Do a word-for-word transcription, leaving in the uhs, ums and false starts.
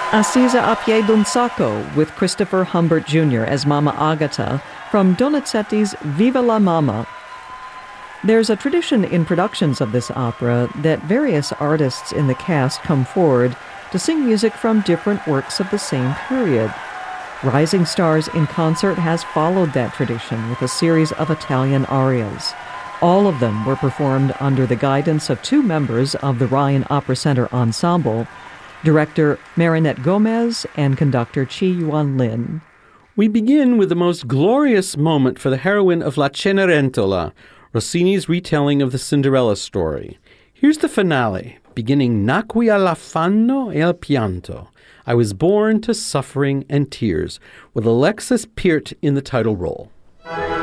Assisa a pie d'un sacco with Christopher Humbert Junior as Mama Agata from Donizetti's Viva la Mama. There's a tradition in productions of this opera that various artists in the cast come forward to sing music from different works of the same period. Rising Stars in Concert has followed that tradition with a series of Italian arias. All of them were performed under the guidance of two members of the Ryan Opera Center Ensemble, director Marinette Gomez and conductor Chi Yuan Lin. We begin with the most glorious moment for the heroine of La Cenerentola, Rossini's retelling of the Cinderella story. Here's the finale, beginning Nacqui all'affanno e al pianto. I was born to suffering and tears, with Alexis Peart in the title role.